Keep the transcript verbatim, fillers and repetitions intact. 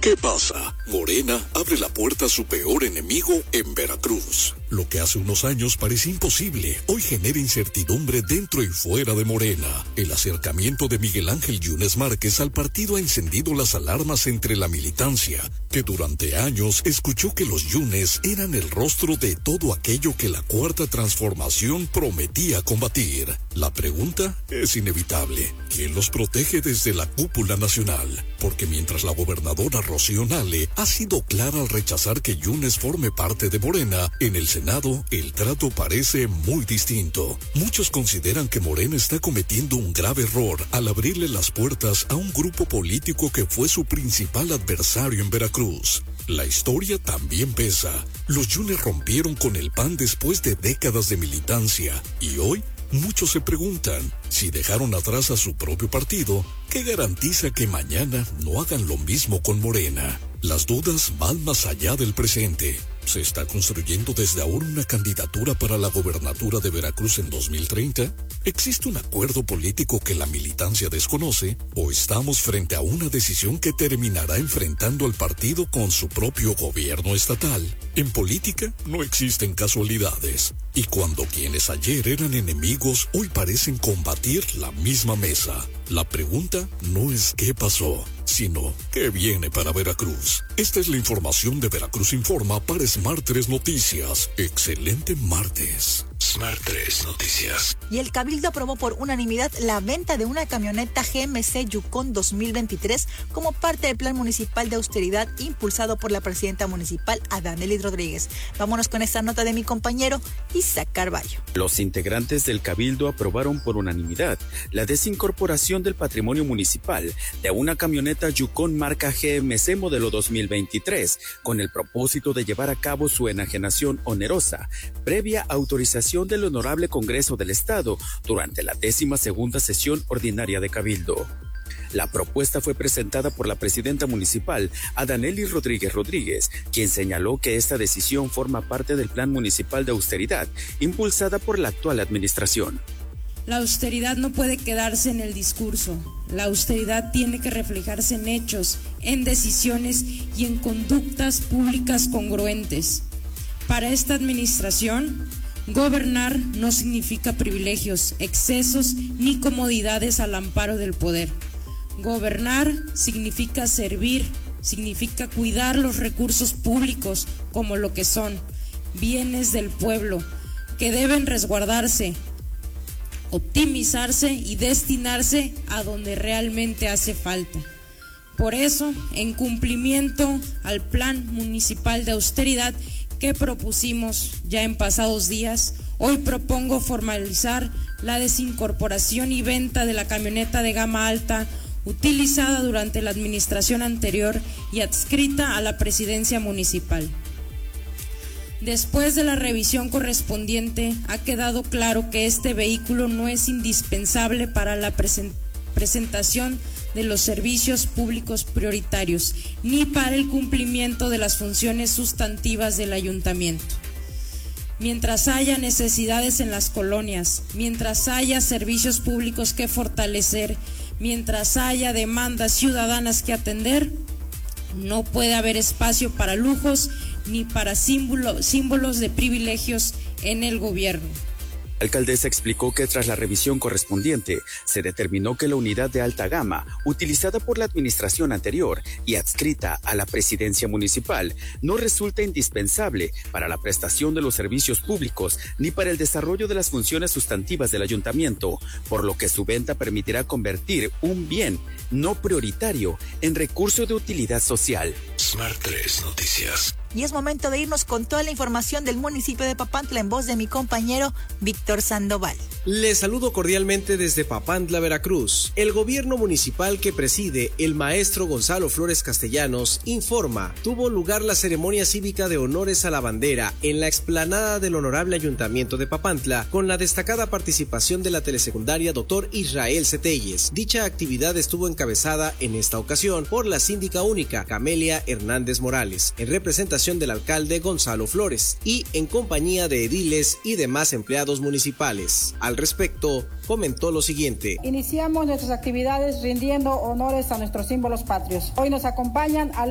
¿Qué pasa? Morena abre la puerta a su peor enemigo en Veracruz. Lo que hace unos años parecía imposible, hoy genera incertidumbre dentro y fuera de Morena. El acercamiento de Miguel Ángel Yunes Márquez al partido ha encendido las alarmas entre la militancia, que durante años escuchó que los Yunes eran el rostro de todo aquello que la Cuarta Transformación prometía combatir. La pregunta es inevitable. ¿Quién los protege desde la cúpula nacional? Porque mientras la gobernadora Rocío Nale ha sido clara al rechazar que Yunes forme parte de Morena, en el Senado el trato parece muy distinto. Muchos consideran que Morena está cometiendo un grave error al abrirle las puertas a un grupo político que fue su principal adversario en Veracruz. La historia también pesa. Los Yunes rompieron con el P A N después de décadas de militancia y hoy muchos se preguntan, si dejaron atrás a su propio partido, ¿qué garantiza que mañana no hagan lo mismo con Morena? Las dudas van más allá del presente. ¿Se está construyendo desde ahora una candidatura para la gobernatura de Veracruz en dos mil treinta? ¿Existe un acuerdo político que la militancia desconoce? ¿O estamos frente a una decisión que terminará enfrentando al partido con su propio gobierno estatal? En política no existen casualidades. Y cuando quienes ayer eran enemigos hoy parecen combatir la misma mesa. La pregunta no es qué pasó, sino qué viene para Veracruz. Esta es la información de Veracruz Informa para Smart tres Noticias. Excelente martes. Smart tres Noticias. Y el Cabildo aprobó por unanimidad la venta de una camioneta G M C Yukon dos mil veintitrés como parte del plan municipal de austeridad impulsado por la presidenta municipal Adanelis Rodríguez. Vámonos con esta nota de mi compañero Isaac Carballo. Los integrantes del Cabildo aprobaron por unanimidad la desincorporación del patrimonio municipal de una camioneta Yukon marca G M C modelo dos mil veintitrés con el propósito de llevar a cabo su enajenación onerosa previa autorización del Honorable Congreso del Estado durante la décima segunda sesión ordinaria de Cabildo. La propuesta fue presentada por la presidenta municipal, Adanelis Rodríguez Rodríguez, quien señaló que esta decisión forma parte del plan municipal de austeridad impulsada por la actual administración. La austeridad no puede quedarse en el discurso. La austeridad tiene que reflejarse en hechos, en decisiones y en conductas públicas congruentes. Para esta administración, gobernar no significa privilegios, excesos ni comodidades al amparo del poder. Gobernar significa servir, significa cuidar los recursos públicos como lo que son, bienes del pueblo, que deben resguardarse, optimizarse y destinarse a donde realmente hace falta. Por eso, en cumplimiento al plan municipal de austeridad que propusimos ya en pasados días, hoy propongo formalizar la desincorporación y venta de la camioneta de gama alta utilizada durante la administración anterior y adscrita a la presidencia municipal. Después de la revisión correspondiente, ha quedado claro que este vehículo no es indispensable para la present- presentación de los servicios públicos prioritarios, ni para el cumplimiento de las funciones sustantivas del ayuntamiento. Mientras haya necesidades en las colonias, mientras haya servicios públicos que fortalecer, mientras haya demandas ciudadanas que atender, no puede haber espacio para lujos ni para símbolo, símbolos de privilegios en el gobierno. La alcaldesa explicó que tras la revisión correspondiente, se determinó que la unidad de alta gama, utilizada por la administración anterior y adscrita a la presidencia municipal, no resulta indispensable para la prestación de los servicios públicos ni para el desarrollo de las funciones sustantivas del ayuntamiento, por lo que su venta permitirá convertir un bien no prioritario en recurso de utilidad social. Smart tres Noticias. Y es momento de irnos con toda la información del municipio de Papantla en voz de mi compañero Víctor Sandoval. Les saludo cordialmente desde Papantla, Veracruz. El gobierno municipal que preside el maestro Gonzalo Flores Castellanos informa, tuvo lugar la ceremonia cívica de honores a la bandera en la explanada del Honorable Ayuntamiento de Papantla con la destacada participación de la telesecundaria doctor Israel Cetelles. Dicha actividad estuvo encabezada en esta ocasión por la síndica única Camelia Hernández Morales, en representación del alcalde Gonzalo Flores y en compañía de ediles y demás empleados municipales. Al respecto, comentó lo siguiente. Iniciamos nuestras actividades rindiendo honores a nuestros símbolos patrios. Hoy nos acompañan al